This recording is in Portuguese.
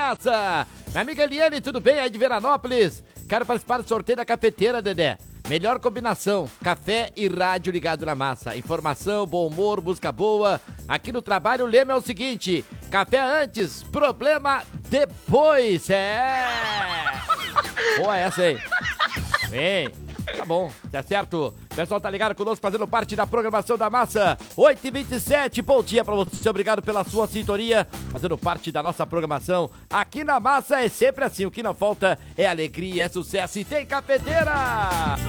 Massa. Minha amiga Eliane, tudo bem? Aí de Veranópolis. Quero participar do sorteio da cafeteira, Dedé. Melhor combinação, café e rádio ligado na massa. Informação, bom humor, música boa. Aqui no trabalho o lema é o seguinte: café antes, problema depois. Boa essa aí. Vem. Tá bom, tá certo. O pessoal tá ligado conosco, fazendo parte da programação da Massa. 8h27, bom dia pra você. Obrigado pela sua sintonia, fazendo parte da nossa programação. Aqui na Massa é sempre assim, o que não falta é alegria, é sucesso e tem cafeteira.